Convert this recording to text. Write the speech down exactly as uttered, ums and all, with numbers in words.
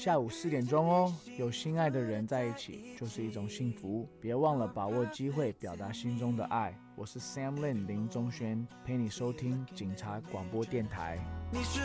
下午四点钟哦。有心爱的人在一起就是一种幸福，别忘了把握机会表达心中的爱。我是 Sam Lin 林宗轩，陪你收听警察广播电台。你是